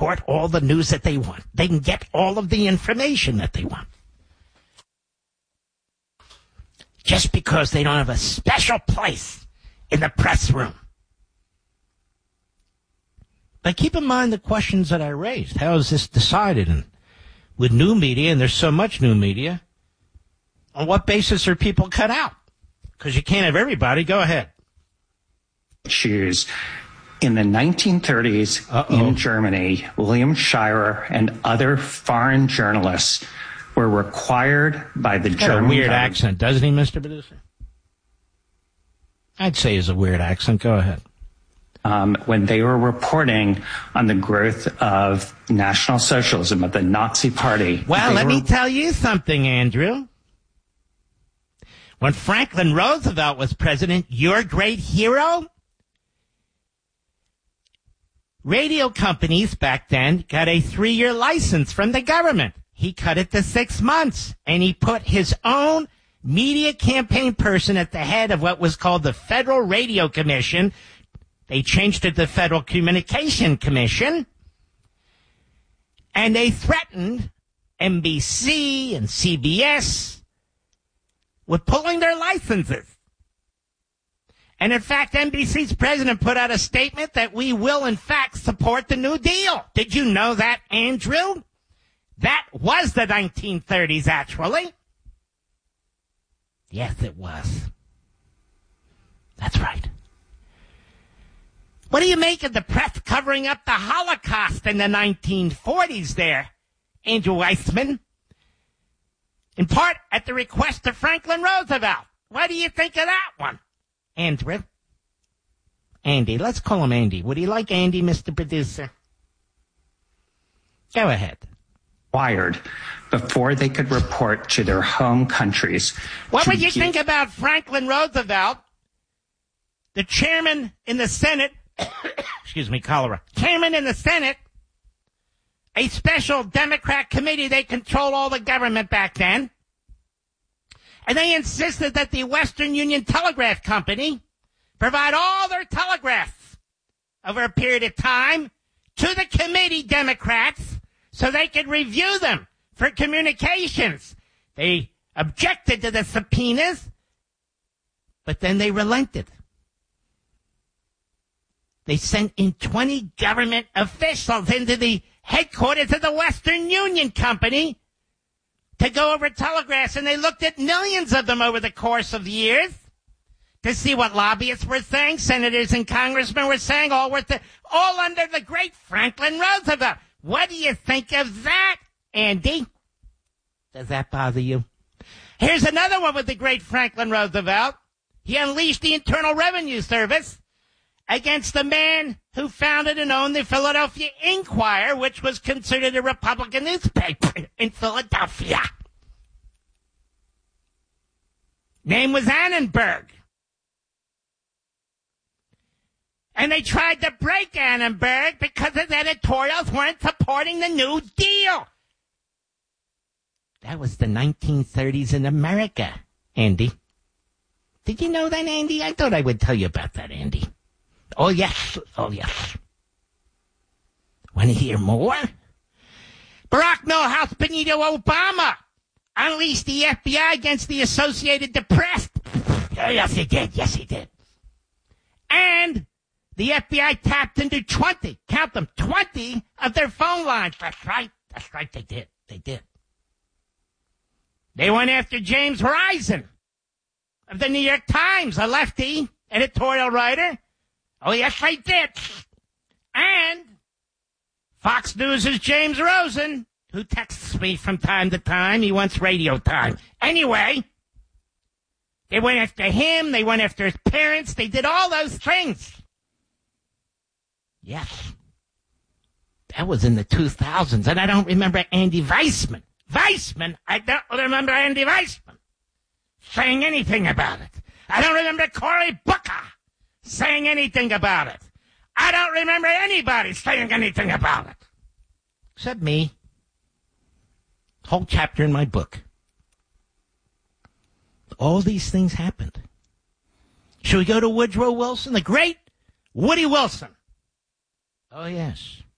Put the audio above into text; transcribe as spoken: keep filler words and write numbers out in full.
report all the news that they want. They can get all of the information that they want. Just because they don't have a special place in the press room. But keep in mind the questions that I raised. How is this decided? And with new media, and there's so much new media, on what basis are people cut out? Because you can't have everybody. Go ahead. Choose. In the nineteen thirties Uh-oh. in Germany, William Shirer and other foreign journalists were required by the He's German got a weird government. accent, doesn't he, Mister Producer? I'd say he's a weird accent. Go ahead. Um, when they were reporting on the growth of National Socialism, of the Nazi Party. Well, let were... me tell you something, Andrew. When Franklin Roosevelt was president, your great hero, radio companies back then got a three-year license from the government. He cut it to six months, and he put his own media campaign person at the head of what was called the Federal Radio Commission. They changed it to the Federal Communication Commission, and they threatened N B C and C B S with pulling their licenses. And in fact, N B C's president put out a statement that we will, in fact, support the New Deal. Did you know that, Andrew? That was the nineteen thirties, actually. Yes, it was. That's right. What do you make of the press covering up the Holocaust in the nineteen forties there, Andrew Weissman? In part at the request of Franklin Roosevelt. What do you think of that one, Andrew? Andy, let's call him Andy. Would he like Andy, Mister Producer? Go ahead. Required before they could report to their home countries. What would you think about Franklin Roosevelt, the chairman in the Senate, excuse me, cholera, chairman in the Senate, a special Democrat committee, they controlled all the government back then, and they insisted that the Western Union Telegraph Company provide all their telegraphs over a period of time to the committee Democrats so they could review them for communications. They objected to the subpoenas, but then they relented. They sent in twenty government officials into the headquarters of the Western Union Company to go over telegraphs, and they looked at millions of them over the course of years to see what lobbyists were saying, senators and congressmen were saying, all with the, all under the great Franklin Roosevelt. What do you think of that, Andy? Does that bother you? Here's another one with the great Franklin Roosevelt. He unleashed the Internal Revenue Service against the man who founded and owned the Philadelphia Inquirer, which was considered a Republican newspaper in Philadelphia. Name was Annenberg. And they tried to break Annenberg because his editorials weren't supporting the New Deal. That was the nineteen thirties in America, Andy. Did you know that, Andy? I thought I would tell you about that, Andy. Oh, yes. Oh, yes. Want to hear more? Barack Milhouse Benito Obama unleashed the F B I against the Associated Press. Oh, yes, he did. Yes, he did. And the F B I tapped into twenty, count them, twenty of their phone lines. That's right. That's right. They did. They did. They went after James Risen of the New York Times, a lefty editorial writer. Oh, yes, they did. And Fox News' James Rosen, who texts me from time to time. He wants radio time. Anyway, they went after him. They went after his parents. They did all those things. Yes. That was in the two thousands. And I don't remember Andy Weissman. Weissman? I don't remember Andy Weissman saying anything about it. I don't remember Cory Booker saying anything about it. I don't remember anybody saying anything about it. Except me. Whole chapter in my book. All these things happened. Should we go to Woodrow Wilson? The great Woody Wilson. Oh, yes.